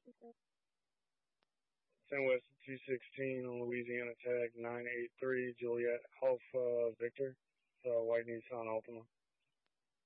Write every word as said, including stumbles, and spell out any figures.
San West two sixteen on Louisiana tag nine eight three Juliet Alpha Victor. Uh, white Nissan Altima.